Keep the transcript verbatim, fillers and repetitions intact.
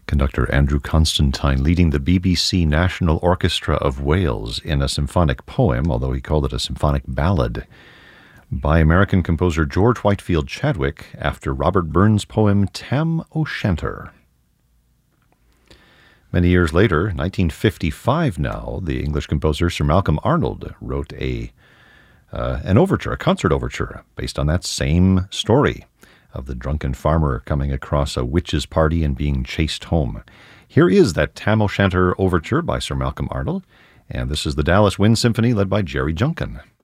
Conductor Andrew Constantine leading the B B C National Orchestra of Wales in a symphonic poem, although he called it a symphonic ballad, by American composer George Whitefield Chadwick after Robert Burns' poem Tam O'Shanter. Many years later, nineteen fifty-five now, the English composer Sir Malcolm Arnold wrote a uh, an overture, a concert overture, based on that same story of the drunken farmer coming across a witch's party and being chased home. Here is that Tam O'Shanter overture by Sir Malcolm Arnold, and this is the Dallas Wind Symphony led by Jerry Junkin.